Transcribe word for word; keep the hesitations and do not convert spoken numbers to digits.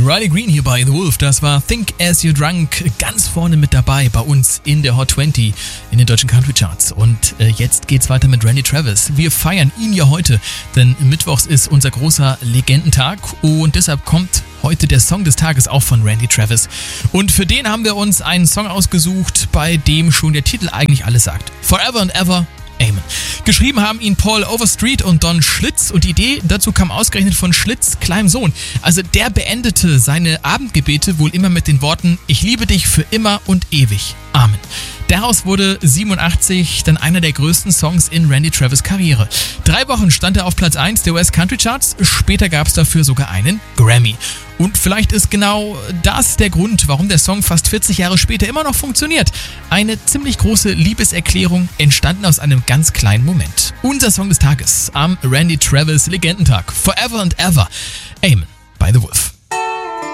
Riley Green hier bei The Wolf, das war Think As You're Drunk, ganz vorne mit dabei bei uns in der Hot zwanzig in den deutschen Country Charts. Und äh, jetzt geht's weiter mit Randy Travis. Wir feiern ihn ja heute, denn mittwochs ist unser großer Legendentag und deshalb kommt heute der Song des Tages auch von Randy Travis. Und für den haben wir uns einen Song ausgesucht, bei dem schon der Titel eigentlich alles sagt. Forever and Ever. Amen. Geschrieben haben ihn Paul Overstreet und Don Schlitz und die Idee dazu kam ausgerechnet von Schlitz' kleinem Sohn. Also der beendete seine Abendgebete wohl immer mit den Worten: Ich liebe dich für immer und ewig. Amen. Daraus wurde siebenundachtzig dann einer der größten Songs in Randy Travis' Karriere. Drei Wochen stand er auf Platz eins der U S Country Charts, später gab es dafür sogar einen Grammy. Und vielleicht ist genau das der Grund, warum der Song fast vierzig Jahre später immer noch funktioniert. Eine ziemlich große Liebeserklärung, entstanden aus einem ganz kleinen Moment. Unser Song des Tages am Randy Travis Legendentag. Forever and Ever.